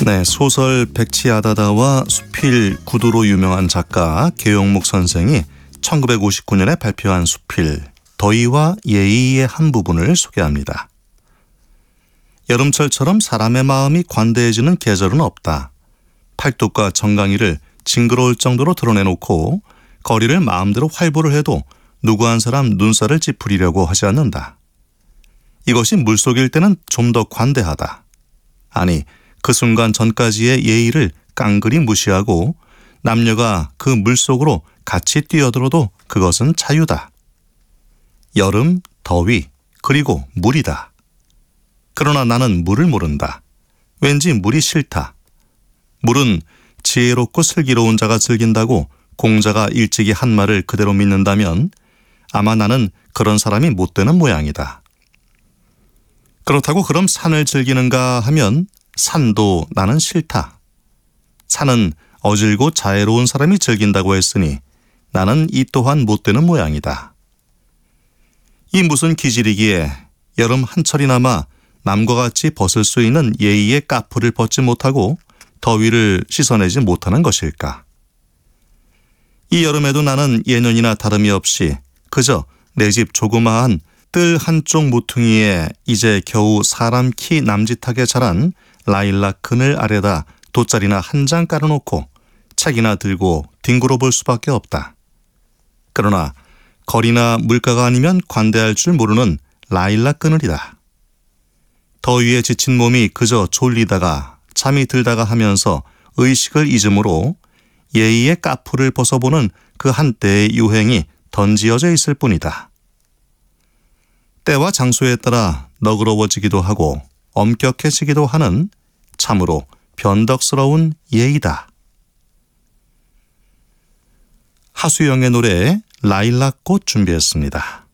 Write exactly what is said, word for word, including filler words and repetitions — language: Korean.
네, 소설 백치아다다와 수필 구두로 유명한 작가 계용목 선생이 천구백오십구 년에 발표한 수필 더위와 예의의 한 부분을 소개합니다. 여름철처럼 사람의 마음이 관대해지는 계절은 없다. 팔뚝과 정강이를 징그러울 정도로 드러내놓고 거리를 마음대로 활보를 해도 누구 한 사람 눈살을 찌푸리려고 하지 않는다. 이것이 물속일 때는 좀 더 관대하다. 아니, 그 순간 전까지의 예의를 깡그리 무시하고 남녀가 그 물속으로 같이 뛰어들어도 그것은 자유다. 여름, 더위, 그리고 물이다. 그러나 나는 물을 모른다. 왠지 물이 싫다. 물은 지혜롭고 슬기로운 자가 즐긴다고 공자가 일찍이 한 말을 그대로 믿는다면 아마 나는 그런 사람이 못 되는 모양이다. 그렇다고 그럼 산을 즐기는가 하면 산도 나는 싫다. 산은 어질고 자애로운 사람이 즐긴다고 했으니 나는 이 또한 못 되는 모양이다. 이 무슨 기질이기에 여름 한철이나마 남과 같이 벗을 수 있는 예의의 까프를 벗지 못하고 더위를 씻어내지 못하는 것일까? 이 여름에도 나는 예년이나 다름이 없이 그저 내 집 조그마한 뜰 한쪽 모퉁이에 이제 겨우 사람 키 남짓하게 자란 라일락 그늘 아래다 돗자리나 한 장 깔아놓고 책이나 들고 뒹굴어 볼 수밖에 없다. 그러나 거리나 물가가 아니면 관대할 줄 모르는 라일락 그늘이다. 더위에 지친 몸이 그저 졸리다가 잠이 들다가 하면서 의식을 잊으므로 예의의 까프를 벗어보는 그 한때의 유행이 던지어져 있을 뿐이다. 때와 장소에 따라 너그러워지기도 하고 엄격해지기도 하는 참으로 변덕스러운 예의다. 하수영의 노래 라일락꽃 준비했습니다.